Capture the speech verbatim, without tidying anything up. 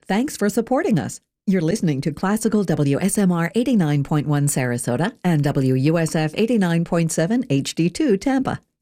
Thanks for supporting us. You're listening to Classical W S M R eighty-nine point one Sarasota and W U S F eighty-nine point seven H D two Tampa.